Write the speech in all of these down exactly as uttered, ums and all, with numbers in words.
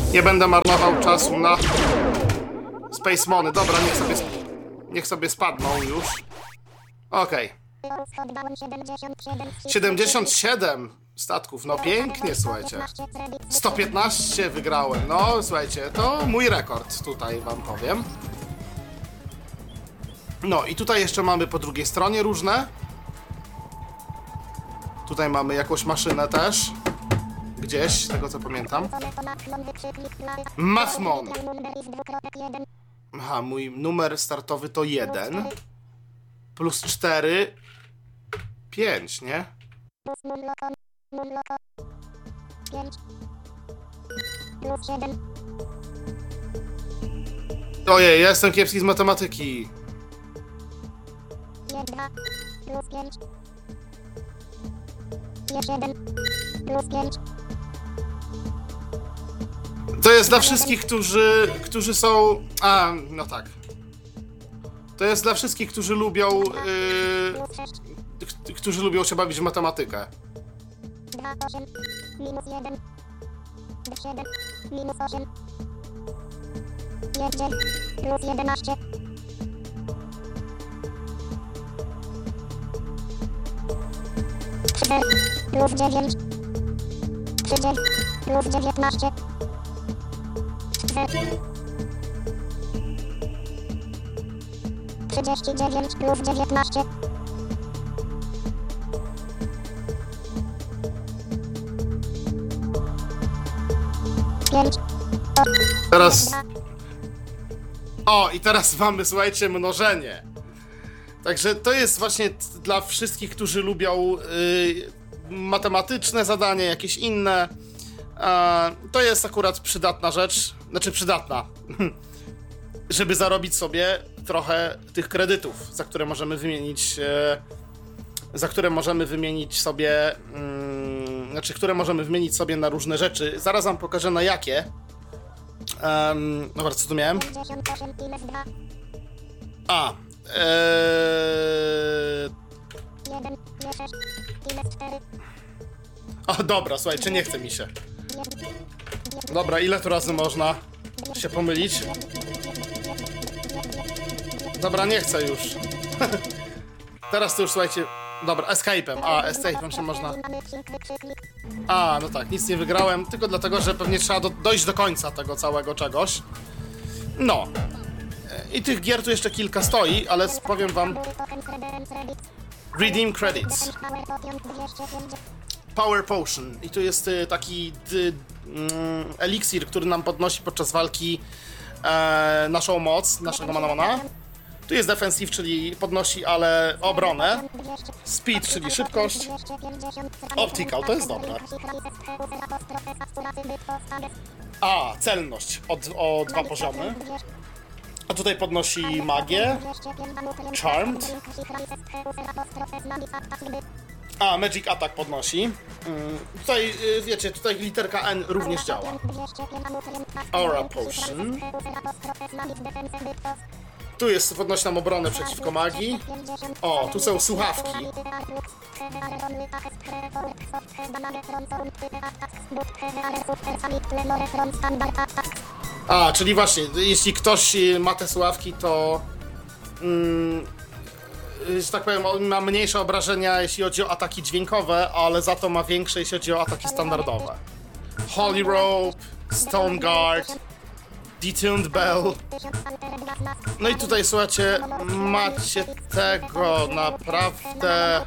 Nie będę marnował czasu na Space Money. Dobra, niech sobie, niech sobie spadną już. Okej. siedemdziesiąt siedem statków. No pięknie, słuchajcie. sto piętnaście wygrałem. No, słuchajcie, to mój rekord tutaj wam powiem. No i tutaj jeszcze mamy po drugiej stronie różne. Tutaj mamy jakąś maszynę też. Gdzieś, z tego co pamiętam. Mathmon. Aha, mój numer startowy to jeden. Plus cztery. pięć, nie? Ojej, ja jestem kiepski z matematyki. To jest dla wszystkich, którzy, którzy są... A, no tak. To jest dla wszystkich, którzy lubią... Yy, którzy lubią się bawić w matematykę. Plus dziewięć. Plus dziewiętnaście. trzydzieści dziewięć plus dziewiętnaście. pięć. Teraz... O, i teraz mamy, słuchajcie, mnożenie. Także to jest właśnie dla wszystkich, którzy lubią yy, matematyczne zadania, jakieś inne. Yy, to jest akurat przydatna rzecz, znaczy przydatna, żeby zarobić sobie trochę tych kredytów, za które możemy wymienić, yy, za które możemy wymienić sobie, yy, znaczy, które możemy wymienić sobie na różne rzeczy. Zaraz wam pokażę na jakie. Um, dobra, co tu miałem? A, Eee... O, dobra, słuchajcie, nie chce mi się. Dobra, ile tu razy można się pomylić? Dobra, nie chcę już. Teraz to już, słuchajcie... Dobra, escape'em. A, escape'em się można... A, no tak, nic nie wygrałem, tylko dlatego, że pewnie trzeba do, dojść do końca tego całego czegoś. No. I tych gier tu jeszcze kilka stoi, ale powiem wam... Redeem Credits. Power Potion. I tu jest y, taki y, mm, eliksir, który nam podnosi podczas walki e, naszą moc, naszego manamana. Tu jest defensive, czyli podnosi, ale obronę. Speed, czyli szybkość. Optical, to jest dobre. A, celność od, o dwa poziomy. A tutaj podnosi magię. Charmed. A, Magic Attack podnosi. Hmm, tutaj, wiecie, tutaj literka N również działa. Aura Potion. Tu jest, podnosi nam obronę przeciwko magii. O, tu są słuchawki. A, czyli właśnie, jeśli ktoś ma te słuchawki, to... Mm, że tak powiem, on ma mniejsze obrażenia, jeśli chodzi o ataki dźwiękowe, ale za to ma większe, jeśli chodzi o ataki standardowe. Holy Rope, Stone Guard, Detuned Bell. No i tutaj, słuchajcie, macie tego naprawdę...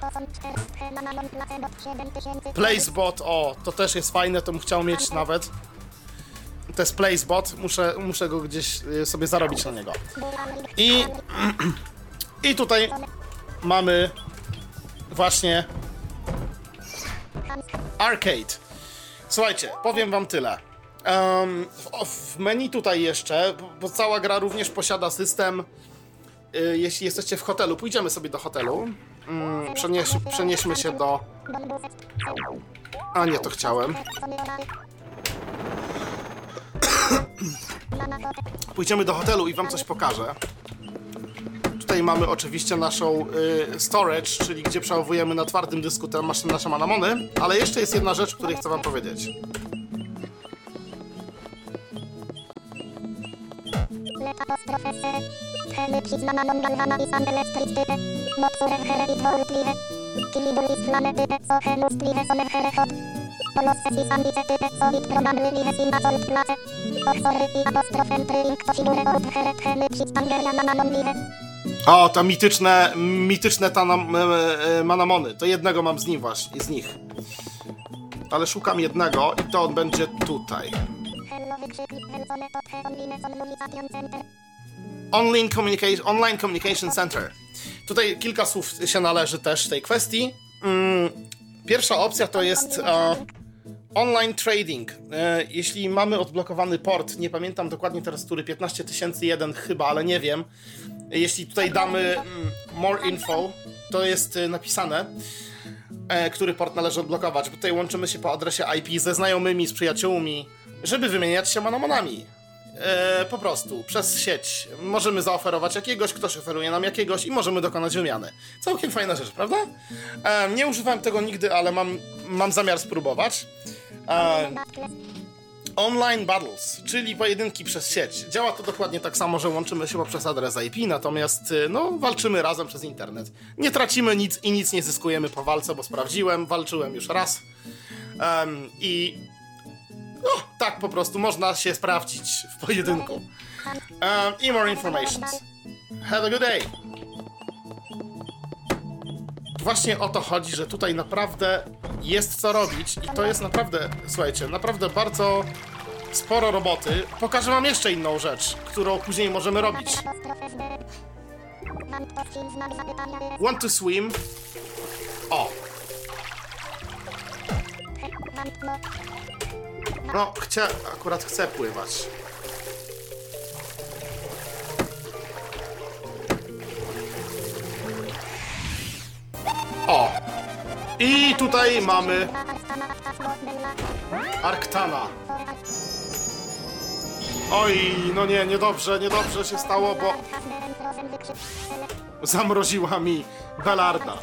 Placebot, o, to też jest fajne, to bym chciał mieć nawet. To jest Placebot, muszę, muszę go gdzieś sobie zarobić na niego. I... I tutaj mamy właśnie Arcade. Słuchajcie, powiem wam tyle. Um, w, w menu tutaj jeszcze, bo cała gra również posiada system, y, jeśli jesteście w hotelu, pójdziemy sobie do hotelu. Mm, przenieś, przenieśmy się do... A nie, to chciałem. Pójdziemy do hotelu i wam coś pokażę. Tutaj mamy oczywiście naszą y, storage, czyli gdzie przechowujemy na twardym dysku te nasze manamony, ale jeszcze jest jedna rzecz, o której chcę wam powiedzieć. Let apostrof S. Chemy przyznana non galvana i sandele stricte. Mocure here i dwoutliwe. Kilibulis flanetyte. Sochemus pliwe soner here hot. Polosce i sandicetyte. Solid probabilive sina solt place. Ochsory i apostrof entrying to figure out here. Chemy przystangeria na nanonliwe. O, to mityczne, mityczne tanam, e, e, manamony. To jednego mam z nich właśnie, z nich. Ale szukam jednego i to on będzie tutaj. Online Communication, Online Communication Center. Tutaj kilka słów się należy też tej kwestii. Mm, pierwsza opcja to jest e, online trading. E, jeśli mamy odblokowany port, nie pamiętam dokładnie teraz, który piętnaście tysięcy jeden chyba, ale nie wiem. Jeśli tutaj damy mm, more info, to jest y, napisane, e, który port należy odblokować. Bo tutaj łączymy się po adresie I P ze znajomymi, z przyjaciółmi, żeby wymieniać się manamonami. E, po prostu, przez sieć. Możemy zaoferować jakiegoś, ktoś oferuje nam jakiegoś i możemy dokonać wymiany. Całkiem fajna rzecz, prawda? E, nie używałem tego nigdy, ale mam, mam zamiar spróbować. E, Online Battles, czyli pojedynki przez sieć. Działa to dokładnie tak samo, że łączymy się poprzez adres I P, natomiast no, walczymy razem przez internet. Nie tracimy nic i nic nie zyskujemy po walce, bo sprawdziłem, walczyłem już raz. Um, I no, tak po prostu można się sprawdzić w pojedynku. Um, I more informations. Have a good day. Właśnie o to chodzi, że tutaj naprawdę jest co robić i to jest naprawdę, słuchajcie, naprawdę bardzo sporo roboty. Pokażę wam jeszcze inną rzecz, którą później możemy robić. Want to swim? O! No, chcę, akurat chcę pływać. O! I tutaj mamy Arktana. Oj, no nie, niedobrze, niedobrze się stało, bo zamroziła mi Belarda.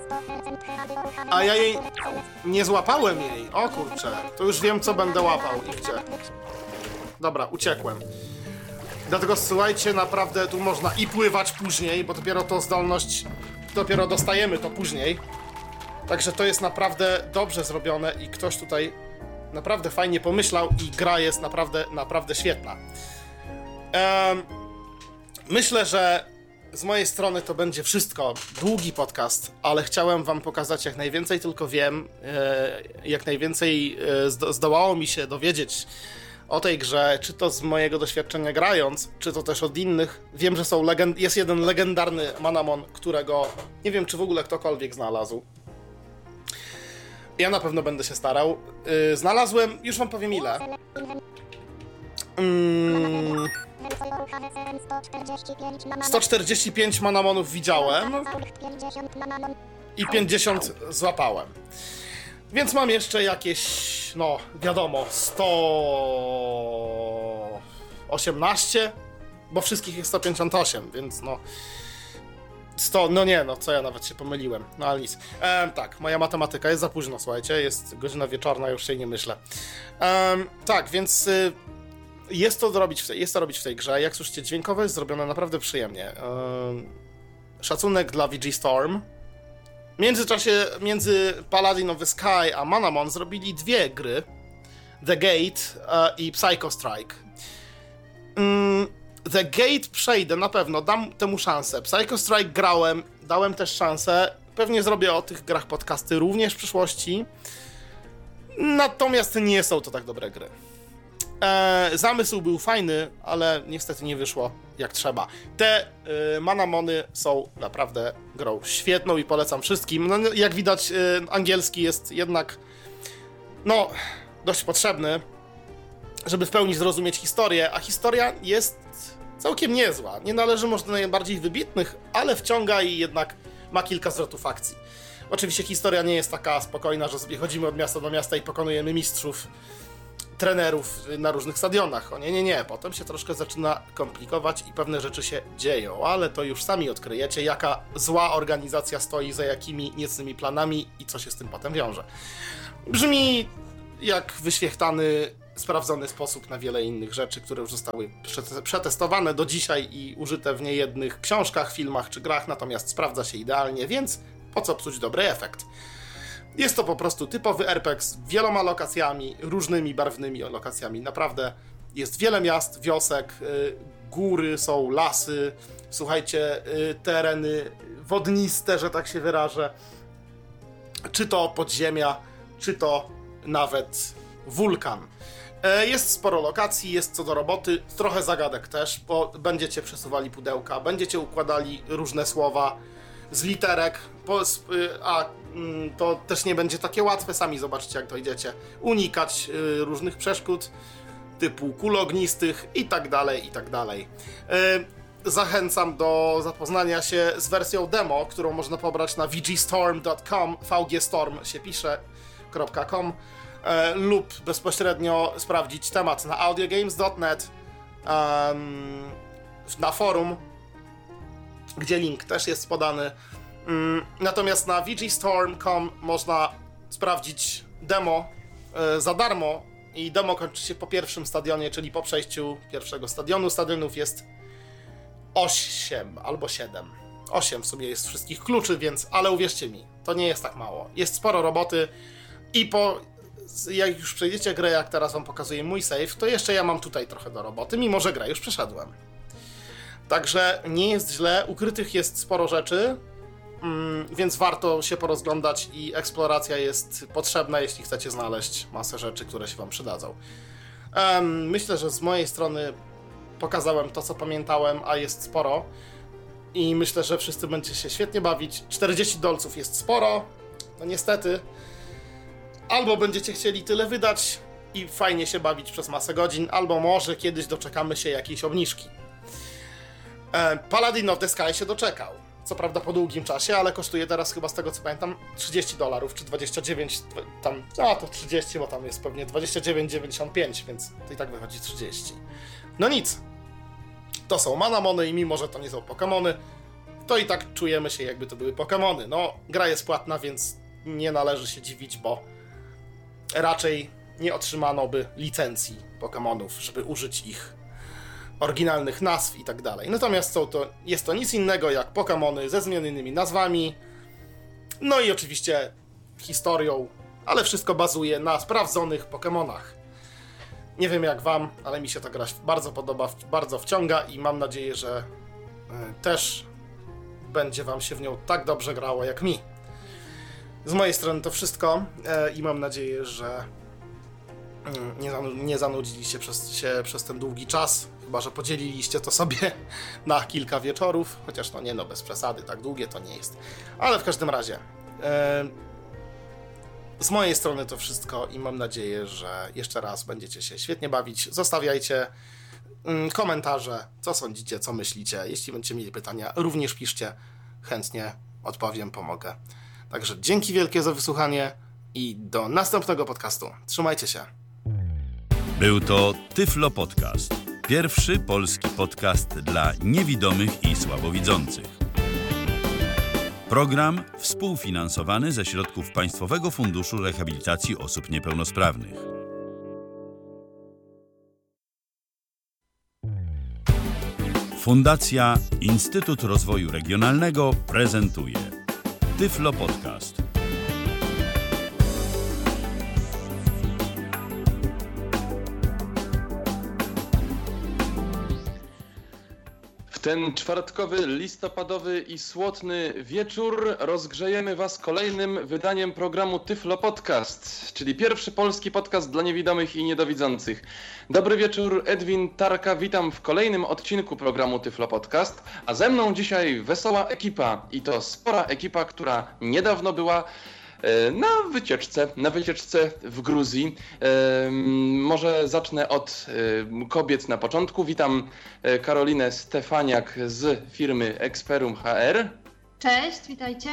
A ja jej nie złapałem jej. O kurczę, to już wiem, co będę łapał i gdzie. Dobra, uciekłem. Dlatego słuchajcie, naprawdę tu można i pływać później, bo dopiero to zdolność, dopiero dostajemy to później. Także to jest naprawdę dobrze zrobione i ktoś tutaj naprawdę fajnie pomyślał i gra jest naprawdę, naprawdę świetna. Um, myślę, że z mojej strony to będzie wszystko. Długi podcast, ale chciałem wam pokazać jak najwięcej tylko wiem, e, jak najwięcej e, zdo, zdołało mi się dowiedzieć o tej grze, czy to z mojego doświadczenia grając, czy to też od innych. Wiem, że są legend- jest jeden legendarny manamon, którego nie wiem, czy w ogóle ktokolwiek znalazł. Ja na pewno będę się starał. Yy, znalazłem, już wam powiem ile. Mm, sto czterdzieści pięć manamonów widziałem i pięćdziesiąt złapałem. Więc mam jeszcze jakieś, no wiadomo, sto osiemnaście, bo wszystkich jest sto pięćdziesiąt osiem, więc no... sto, no nie, no co ja nawet się pomyliłem, no ale nic. Ehm, tak, moja matematyka jest za późno, słuchajcie, jest godzina wieczorna, już się nie myślę. Ehm, tak, więc y, jest, to robić w tej, jest to robić w tej grze, jak słyszycie, dźwiękowo jest zrobione naprawdę przyjemnie. Ehm, szacunek dla V G Storm. W międzyczasie między Paladin of the Sky a Manamon zrobili dwie gry, The Gate e, i Psycho Strike. Mm, The Gate przejdę na pewno, dam temu szansę. Psycho Strike grałem, dałem też szansę. Pewnie zrobię o tych grach podcasty również w przyszłości. Natomiast nie są to tak dobre gry. E, zamysł był fajny, ale niestety nie wyszło jak trzeba. Te e, manamony są naprawdę grą świetną i polecam wszystkim. No, jak widać, e, angielski jest jednak no, dość potrzebny, żeby w pełni zrozumieć historię, a historia jest całkiem niezła. Nie należy może do najbardziej wybitnych, ale wciąga i jednak ma kilka zwrotów akcji. Oczywiście historia nie jest taka spokojna, że sobie chodzimy od miasta do miasta i pokonujemy mistrzów, trenerów na różnych stadionach. O nie, nie, nie. Potem się troszkę zaczyna komplikować i pewne rzeczy się dzieją, ale to już sami odkryjecie, jaka zła organizacja stoi za jakimi niecnymi planami i co się z tym potem wiąże. Brzmi jak wyświechtany sprawdzony sposób na wiele innych rzeczy, które już zostały przetestowane do dzisiaj i użyte w niejednych książkach, filmach czy grach, natomiast sprawdza się idealnie, więc po co psuć dobry efekt? Jest to po prostu typowy er pe gie z wieloma lokacjami, różnymi barwnymi lokacjami. Naprawdę jest wiele miast, wiosek, góry, są lasy, słuchajcie, tereny wodniste, że tak się wyrażę, czy to podziemia, czy to nawet wulkan. Jest sporo lokacji, jest co do roboty, trochę zagadek też, bo będziecie przesuwali pudełka, będziecie układali różne słowa z literek, a to też nie będzie takie łatwe, sami zobaczycie jak dojdziecie, unikać różnych przeszkód typu kul ognistych i tak dalej, i tak dalej. Zachęcam do zapoznania się z wersją demo, którą można pobrać na v g storm kropka com, v g storm się pisze, .com, e, lub bezpośrednio sprawdzić temat na audiogames kropka net, um, na forum, gdzie link też jest podany. Um, natomiast na v g storm kropka com można sprawdzić demo e, za darmo i demo kończy się po pierwszym stadionie, czyli po przejściu pierwszego stadionu. Stadionów jest osiem albo siedem. osiem w sumie jest wszystkich kluczy, więc, ale uwierzcie mi, to nie jest tak mało. Jest sporo roboty i po, jak już przejdziecie grę, jak teraz wam pokazuję mój save, to jeszcze ja mam tutaj trochę do roboty, mimo że grę już przeszedłem. Także nie jest źle, ukrytych jest sporo rzeczy, mm, więc warto się porozglądać i eksploracja jest potrzebna, jeśli chcecie znaleźć masę rzeczy, które się wam przydadzą. Um, myślę, że z mojej strony pokazałem to, co pamiętałem, a jest sporo. I myślę, że wszyscy będziecie się świetnie bawić. czterdzieści dolców jest sporo, no niestety. Albo będziecie chcieli tyle wydać i fajnie się bawić przez masę godzin, albo może kiedyś doczekamy się jakiejś obniżki. E, Paladin of the Sky się doczekał. Co prawda po długim czasie, ale kosztuje teraz chyba z tego co pamiętam trzydzieści dolarów, czy dwadzieścia dziewięć, tam, a to trzydzieści, bo tam jest pewnie dwadzieścia dziewięć dziewięćdziesiąt pięć, więc to i tak wychodzi trzydzieści. No nic. To są manamony i mimo, że to nie są Pokemony, to i tak czujemy się, jakby to były Pokemony. No, gra jest płatna, więc nie należy się dziwić, bo raczej nie otrzymano by licencji Pokemonów, żeby użyć ich oryginalnych nazw i tak dalej. Natomiast są to, jest to nic innego jak Pokemony ze zmienionymi nazwami, no i oczywiście historią, ale wszystko bazuje na sprawdzonych Pokemonach. Nie wiem jak wam, ale mi się ta gra bardzo podoba, bardzo wciąga i mam nadzieję, że też będzie wam się w nią tak dobrze grało jak mi. Z mojej strony to wszystko i mam nadzieję, że nie, nie zanudziliście przez, się przez ten długi czas, chyba że podzieliliście to sobie na kilka wieczorów, chociaż no nie no, bez przesady, tak długie to nie jest. Ale w każdym razie z mojej strony to wszystko i mam nadzieję, że jeszcze raz będziecie się świetnie bawić. Zostawiajcie komentarze, co sądzicie, co myślicie. Jeśli będziecie mieli pytania, również piszcie. Chętnie odpowiem, pomogę. Także dzięki wielkie za wysłuchanie i do następnego podcastu. Trzymajcie się. Był to Tyflo Podcast. Pierwszy polski podcast dla niewidomych i słabowidzących. Program współfinansowany ze środków Państwowego Funduszu Rehabilitacji Osób Niepełnosprawnych. Fundacja Instytut Rozwoju Regionalnego prezentuje Tyflo Podcast. W ten czwartkowy, listopadowy i słodny wieczór rozgrzejemy Was kolejnym wydaniem programu Tyflo Podcast, czyli pierwszy polski podcast dla niewidomych i niedowidzących. Dobry wieczór, Edwin Tarka, witam w kolejnym odcinku programu Tyflo Podcast, a ze mną dzisiaj wesoła ekipa i to spora ekipa, która niedawno była na wycieczce, na wycieczce w Gruzji. Może zacznę od kobiet na początku. Witam Karolinę Stefaniak z firmy Experum H R. Cześć, witajcie.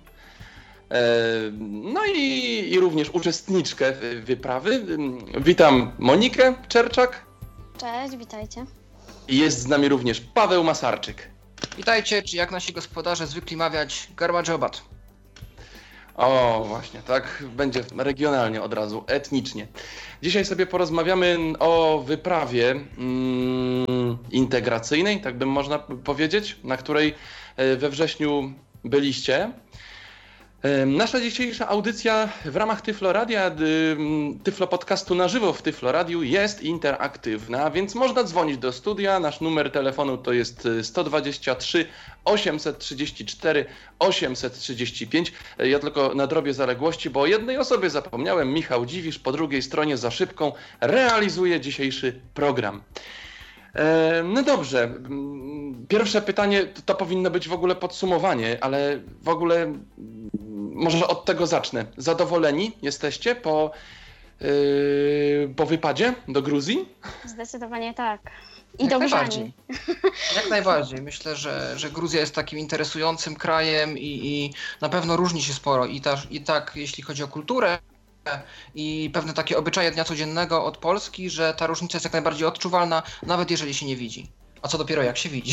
No i, i również uczestniczkę wyprawy. Witam Monikę Czerczak. Cześć, witajcie. I jest z nami również Paweł Masarczyk. Witajcie, czy jak nasi gospodarze zwykli mawiać, garba jobat. O, właśnie, tak będzie regionalnie od razu, etnicznie. Dzisiaj sobie porozmawiamy o wyprawie mm, integracyjnej, tak bym można powiedzieć, na której we wrześniu byliście. Nasza dzisiejsza audycja w ramach Tyfloradia, Tyflo Podcastu na żywo w Tyfloradiu jest interaktywna, więc można dzwonić do studia. Nasz numer telefonu to jest sto dwadzieścia trzy osiemset trzydzieści cztery osiemset trzydzieści pięć. Ja tylko nadrobię zaległości, bo o jednej osobie zapomniałem. Michał Dziwisz po drugiej stronie za szybką realizuje dzisiejszy program. No dobrze, pierwsze pytanie to powinno być w ogóle podsumowanie, ale w ogóle może od tego zacznę. Zadowoleni jesteście po, yy, po wypadzie do Gruzji? Zdecydowanie tak. I Jak dogrzani. najbardziej. Jak najbardziej. Myślę, że, że Gruzja jest takim interesującym krajem i, i na pewno różni się sporo. I, ta, I tak jeśli chodzi o kulturę i pewne takie obyczaje dnia codziennego od Polski, że ta różnica jest jak najbardziej odczuwalna, nawet jeżeli się nie widzi. A co dopiero jak się widzi.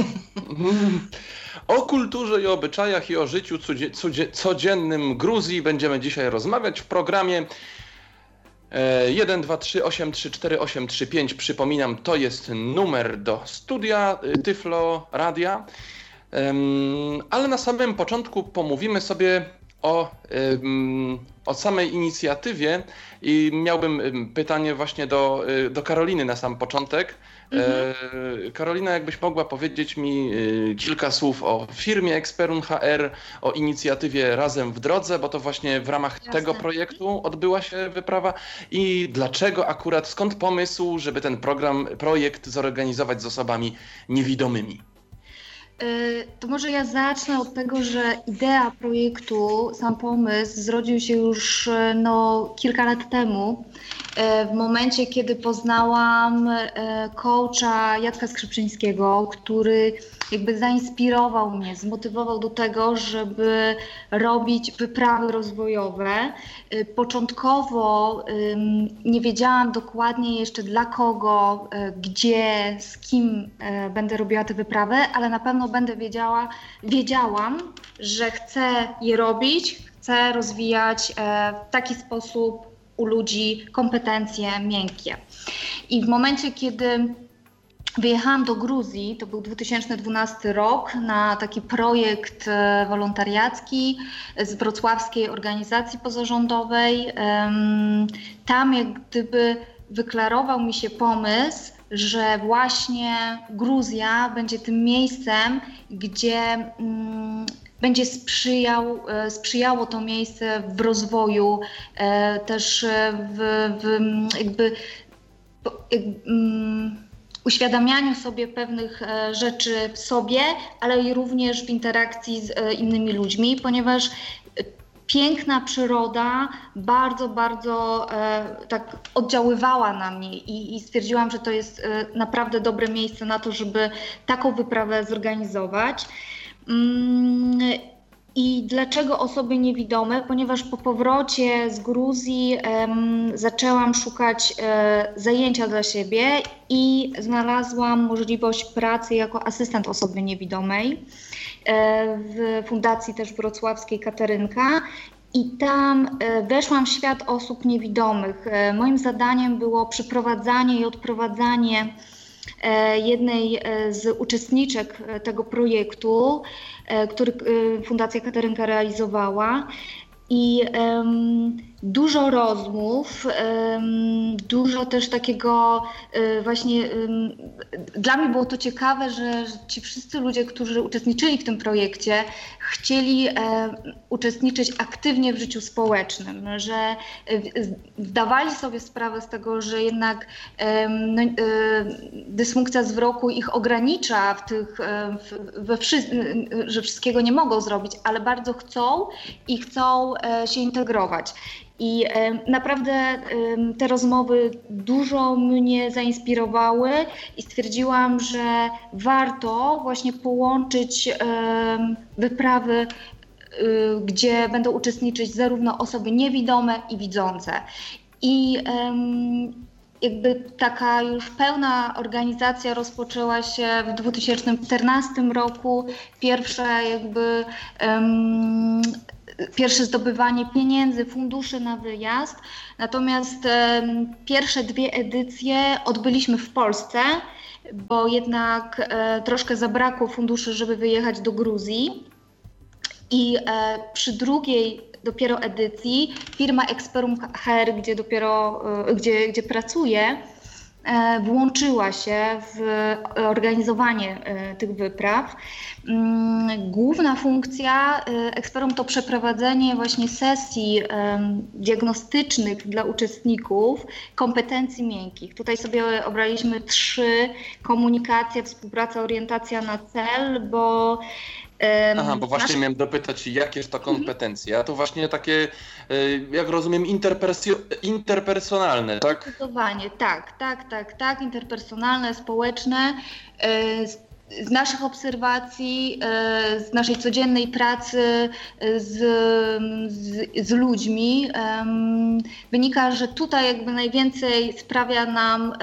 O kulturze i obyczajach i o życiu cudzie, cudzie, codziennym Gruzji będziemy dzisiaj rozmawiać w programie. jeden dwa trzy osiem trzy cztery osiem trzy pięć. Przypominam, to jest numer do studia Tyflo Radia. Ale na samym początku pomówimy sobie o, o samej inicjatywie i miałbym pytanie właśnie do, do Karoliny na sam początek. Mhm. Karolina, jakbyś mogła powiedzieć mi kilka słów o firmie Experun H R, o inicjatywie Razem w Drodze, bo to właśnie w ramach Jasne. tego projektu odbyła się wyprawa i dlaczego akurat, skąd pomysł, żeby ten program, projekt zorganizować z osobami niewidomymi? To może ja zacznę od tego, że idea projektu, sam pomysł zrodził się już no, kilka lat temu, w momencie, kiedy poznałam coacha Jacka Skrzypczyńskiego, który jakby zainspirował mnie, zmotywował do tego, żeby robić wyprawy rozwojowe. Początkowo nie wiedziałam dokładnie jeszcze dla kogo, gdzie, z kim będę robiła te wyprawy, ale na pewno będę wiedziała, wiedziałam, że chcę je robić, chcę rozwijać w taki sposób u ludzi kompetencje miękkie. I w momencie, kiedy wyjechałam do Gruzji, to był dwa tysiące dwunasty rok, na taki projekt wolontariacki z wrocławskiej organizacji pozarządowej. Tam jak gdyby wyklarował mi się pomysł, że właśnie Gruzja będzie tym miejscem, gdzie mm, będzie sprzyjał, sprzyjało to miejsce w rozwoju, e, też w, w jakby, jakby um, uświadamianiu sobie pewnych e, rzeczy w sobie, ale i również w interakcji z e, innymi ludźmi, ponieważ piękna przyroda bardzo, bardzo e, tak oddziaływała na mnie i, i stwierdziłam, że to jest e, naprawdę dobre miejsce na to, żeby taką wyprawę zorganizować. Mm, I dlaczego osoby niewidome? Ponieważ po powrocie z Gruzji em, zaczęłam szukać e, zajęcia dla siebie i znalazłam możliwość pracy jako asystent osoby niewidomej e, w Fundacji też Wrocławskiej Katarynka. I tam e, weszłam w świat osób niewidomych. E, moim zadaniem było przyprowadzanie i odprowadzanie jednej z uczestniczek tego projektu, który Fundacja Katarynka realizowała. I um, dużo rozmów, um, dużo też takiego um, właśnie, um, dla mnie było to ciekawe, że, że ci wszyscy ludzie, którzy uczestniczyli w tym projekcie, chcieli um, uczestniczyć aktywnie w życiu społecznym, że um, zdawali sobie sprawę z tego, że jednak um, no, um, dysfunkcja wzroku ich ogranicza w tych, um, we wszy- że wszystkiego nie mogą zrobić, ale bardzo chcą i chcą się integrować. I e, naprawdę e, te rozmowy dużo mnie zainspirowały i stwierdziłam, że warto właśnie połączyć e, wyprawy, e, gdzie będą uczestniczyć zarówno osoby niewidome i widzące. I e, jakby taka już pełna organizacja rozpoczęła się w dwa tysiące czternastym roku. Pierwsze jakby um, pierwsze zdobywanie pieniędzy, funduszy na wyjazd. Natomiast e, pierwsze dwie edycje odbyliśmy w Polsce, bo jednak e, troszkę zabrakło funduszy, żeby wyjechać do Gruzji. I e, przy drugiej dopiero edycji firma Experum H R, gdzie dopiero, e, gdzie, gdzie pracuję, e, włączyła się w organizowanie e, tych wypraw. Mm, główna funkcja e, Experum to przeprowadzenie właśnie sesji e, diagnostycznych dla uczestników kompetencji miękkich. Tutaj sobie obraliśmy trzy: komunikacja, współpraca, orientacja na cel, bo Aha, bo właśnie nasze... miałem dopytać, jakież to kompetencje, a to właśnie takie, jak rozumiem, interpersjo... interpersonalne, tak? Zdecydowanie, tak, tak, tak, tak, interpersonalne, społeczne. Z naszych obserwacji, z naszej codziennej pracy z, z, z ludźmi wynika, że tutaj jakby najwięcej sprawia nam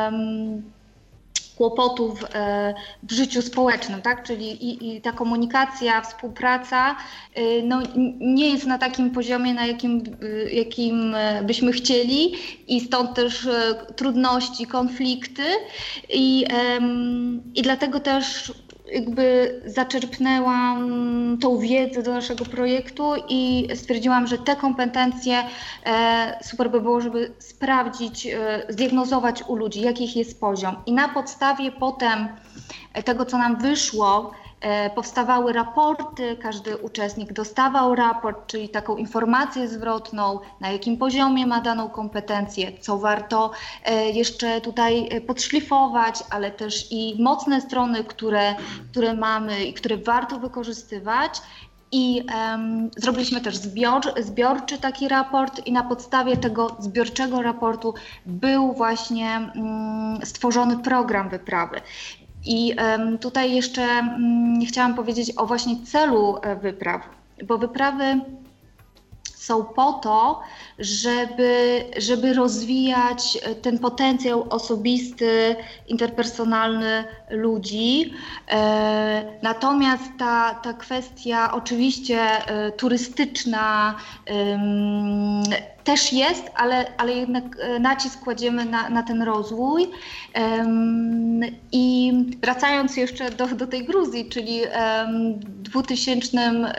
kłopotów w życiu społecznym, tak? Czyli i, i ta komunikacja, współpraca no, nie jest na takim poziomie, na jakim, jakim byśmy chcieli, i stąd też trudności, konflikty i, i dlatego też jakby zaczerpnęłam tą wiedzę do naszego projektu i stwierdziłam, że te kompetencje e, super by było, żeby sprawdzić, e, zdiagnozować u ludzi, jaki ich jest poziom. I na podstawie potem tego, co nam wyszło, e, powstawały raporty, każdy uczestnik dostawał raport, czyli taką informację zwrotną, na jakim poziomie ma daną kompetencję, co warto e, jeszcze tutaj podszlifować, ale też i mocne strony, które, które mamy i które warto wykorzystywać. I um, zrobiliśmy też zbior, zbiorczy taki raport i na podstawie tego zbiorczego raportu był właśnie um, stworzony program wyprawy. I um, tutaj jeszcze um, chciałam powiedzieć o właśnie celu wypraw, bo wyprawy są po to, żeby, żeby rozwijać ten potencjał osobisty, interpersonalny ludzi. E, natomiast ta, ta kwestia oczywiście e, turystyczna e, też jest, ale, ale jednak nacisk kładziemy na, na ten rozwój. E, I wracając jeszcze do, do tej Gruzji, czyli w dwa tysiące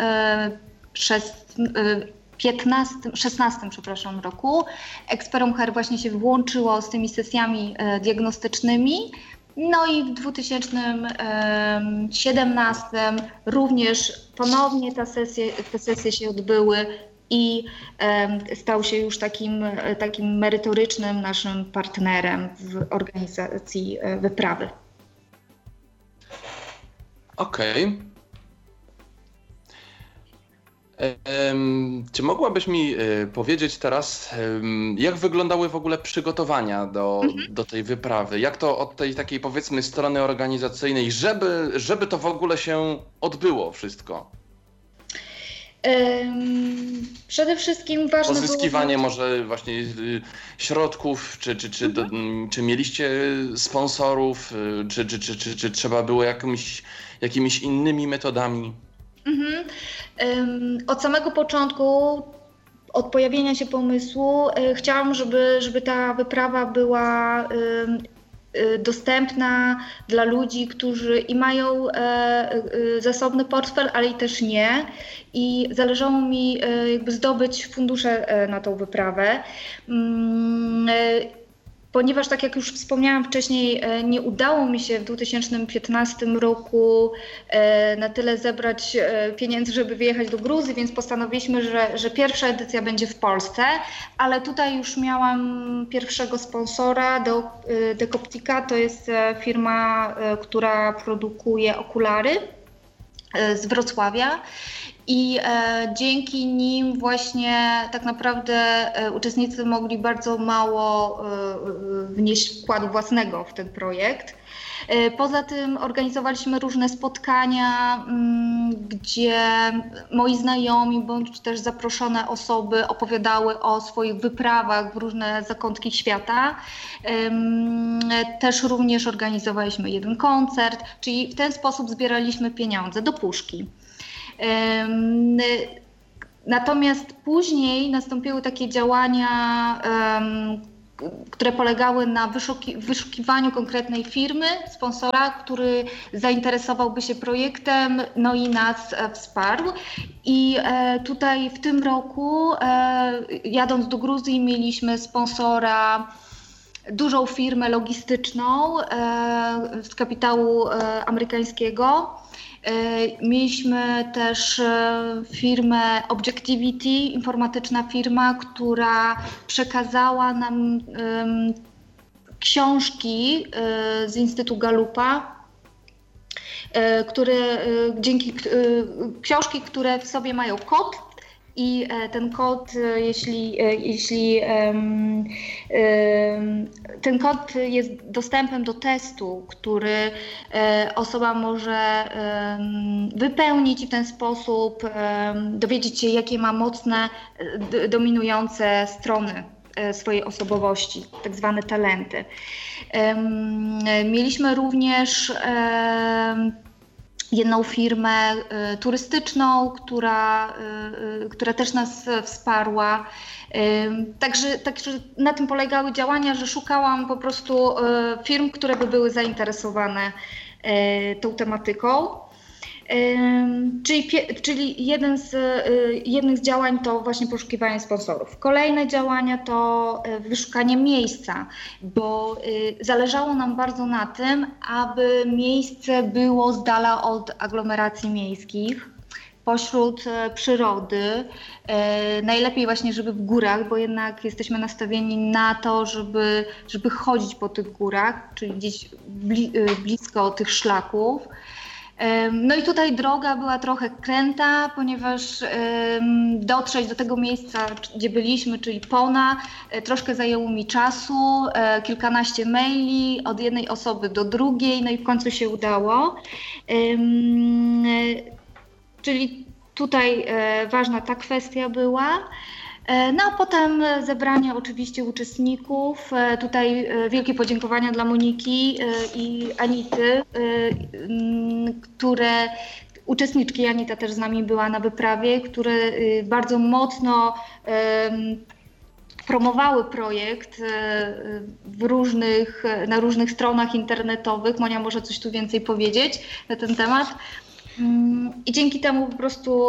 piętnastym, szesnastym przepraszam, roku Experum H R właśnie się włączyło z tymi sesjami e, diagnostycznymi. No i w dwa tysiące siedemnastym również ponownie ta sesje, te sesje się odbyły i e, stał się już takim, takim merytorycznym naszym partnerem w organizacji e, wyprawy. Okej. Okay. Czy mogłabyś mi powiedzieć teraz, jak wyglądały w ogóle przygotowania do, mhm. do tej wyprawy? Jak to od tej takiej, powiedzmy, strony organizacyjnej, żeby, żeby to w ogóle się odbyło wszystko? Um, przede wszystkim ważne Pozyskiwanie było... może właśnie środków, czy, czy, czy, mhm. do, czy mieliście sponsorów, czy, czy, czy, czy, czy trzeba było jakimiś, jakimiś innymi metodami? Mhm. Um, od samego początku, od pojawienia się pomysłu, y, chciałam, żeby, żeby ta wyprawa była y, y, dostępna dla ludzi, którzy i mają y, y, zasobny portfel, ale i też nie. I zależało mi y, jakby zdobyć fundusze y, na tą wyprawę. Y, Ponieważ, tak jak już wspomniałam wcześniej, nie udało mi się w dwa tysiące piętnastym roku na tyle zebrać pieniędzy, żeby wyjechać do Gruzji, więc postanowiliśmy, że, że pierwsza edycja będzie w Polsce, ale tutaj już miałam pierwszego sponsora, Decoptica, to jest firma, która produkuje okulary z Wrocławia. I e, dzięki nim właśnie tak naprawdę e, uczestnicy mogli bardzo mało e, wnieść wkładu własnego w ten projekt. E, poza tym organizowaliśmy różne spotkania, m, gdzie moi znajomi bądź też zaproszone osoby opowiadały o swoich wyprawach w różne zakątki świata. E, m, też również organizowaliśmy jeden koncert, czyli w ten sposób zbieraliśmy pieniądze do puszki. Natomiast później nastąpiły takie działania, um, które polegały na wyszuki- wyszukiwaniu konkretnej firmy, sponsora, który zainteresowałby się projektem, no i nas e, wsparł. I e, tutaj w tym roku, e, jadąc do Gruzji, mieliśmy sponsora, dużą firmę logistyczną e, z kapitału e, amerykańskiego. Mieliśmy też firmę Objectivity, informatyczna firma, która przekazała nam um, książki um, z Instytutu Gallupa, um, które um, dzięki um, książki, które w sobie mają kod. I ten kod, jeśli, jeśli um, um, ten kod jest dostępem do testu, który um, osoba może um, wypełnić i w ten sposób um, dowiedzieć się, jakie ma mocne, d- dominujące strony swojej osobowości, tak zwane talenty. Um, mieliśmy również um, jedną firmę y, turystyczną, która, y, y, która też nas wsparła. Y, także, także na tym polegały działania, że szukałam po prostu y, firm, które by były zainteresowane y, tą tematyką. Czyli, czyli jeden z, jednych z działań to właśnie poszukiwanie sponsorów. Kolejne działania to wyszukanie miejsca, bo zależało nam bardzo na tym, aby miejsce było z dala od aglomeracji miejskich, pośród przyrody, najlepiej właśnie, żeby w górach, bo jednak jesteśmy nastawieni na to, żeby, żeby chodzić po tych górach, czyli gdzieś bli, blisko tych szlaków. No i tutaj droga była trochę kręta, ponieważ um, dotrzeć do tego miejsca, gdzie byliśmy, czyli Pona, troszkę zajęło mi czasu, e, kilkanaście maili od jednej osoby do drugiej, no i w końcu się udało. Um, czyli tutaj e, ważna ta kwestia była. No a potem zebranie oczywiście uczestników. Tutaj wielkie podziękowania dla Moniki i Anity, które uczestniczki, Anita też z nami była na wyprawie, które bardzo mocno promowały projekt w różnych, na różnych stronach internetowych. Monia może coś tu więcej powiedzieć na ten temat. I dzięki temu po prostu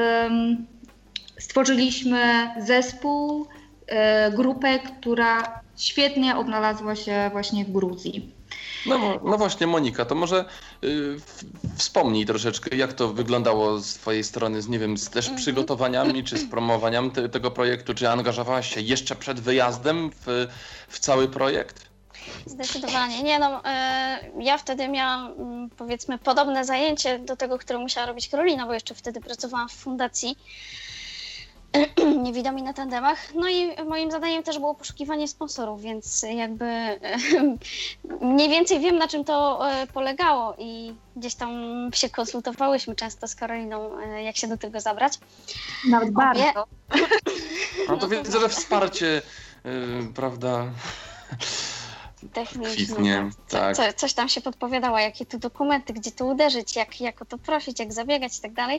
stworzyliśmy zespół, e, grupę, która świetnie odnalazła się właśnie w Gruzji. No, no właśnie, Monika, to może y, wspomnij troszeczkę, jak to wyglądało z twojej strony, z, nie wiem, z też przygotowaniami, czy z promowaniem te, tego projektu, czy angażowałaś się jeszcze przed wyjazdem w, w cały projekt? Zdecydowanie. Nie no, e, ja wtedy miałam m, powiedzmy podobne zajęcie do tego, które musiała robić Karolina, bo jeszcze wtedy pracowałam w fundacji Niewidomi na tandemach. No i moim zadaniem też było poszukiwanie sponsorów, więc jakby mniej więcej wiem, na czym to polegało i gdzieś tam się konsultowałyśmy często z Karoliną, jak się do tego zabrać. Nawet bardzo. No to widzę, że wsparcie, yy, prawda, techniczne. Kwitnie, tak. Co, coś tam się podpowiadała, jakie tu dokumenty, gdzie tu uderzyć, jak, jak o to prosić, jak zabiegać i tak dalej.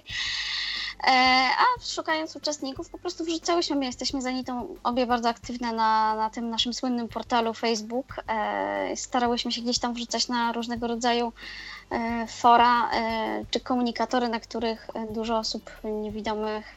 A szukając uczestników, po prostu wrzucałyśmy, my jesteśmy z Anitą obie bardzo aktywne na, na tym naszym słynnym portalu Facebook. Starałyśmy się gdzieś tam wrzucać na różnego rodzaju fora czy komunikatory, na których dużo osób niewidomych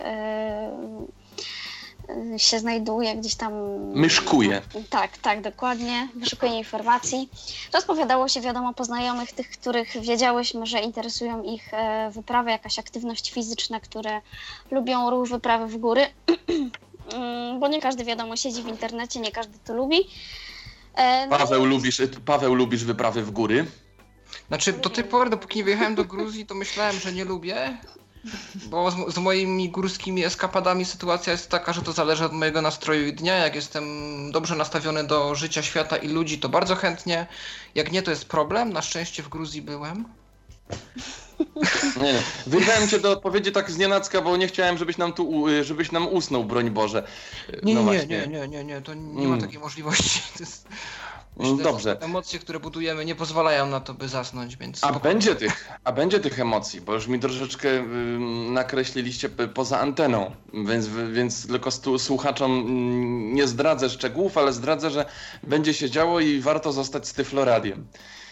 się znajduje, gdzieś tam... Myszkuje. Tak, tak, dokładnie. Wyszukuje informacji. Rozpowiadało się, wiadomo, po znajomych, tych, których wiedziałyśmy, że interesują ich wyprawy, jakaś aktywność fizyczna, które lubią ruch, wyprawy w góry, bo nie każdy, wiadomo, siedzi w internecie, nie każdy to lubi. No. Paweł, lubisz, Paweł, lubisz wyprawy w góry? Znaczy, do tej pory, dopóki nie wyjechałem do Gruzji, to myślałem, że nie lubię. Bo z, z moimi górskimi eskapadami sytuacja jest taka, że to zależy od mojego nastroju i dnia. Jak jestem dobrze nastawiony do życia, świata i ludzi, to bardzo chętnie. Jak nie, to jest problem. Na szczęście w Gruzji byłem. Nie, nie. Wybrałem cię do odpowiedzi tak znienacka, bo nie chciałem, żebyś nam tu, żebyś nam usnął, broń Boże. Nie, no nie, właśnie. nie, nie, nie, nie, to nie Mm. ma takiej możliwości. To jest... Myślę, Dobrze. że emocje, które budujemy, nie pozwalają na to, by zasnąć, więc... A spokojnie. będzie tych, a będzie tych emocji, bo już mi troszeczkę y, nakreśliliście p- poza anteną, więc, więc tylko stu, słuchaczom y, nie zdradzę szczegółów, ale zdradzę, że będzie się działo i warto zostać z Tyfloradiem.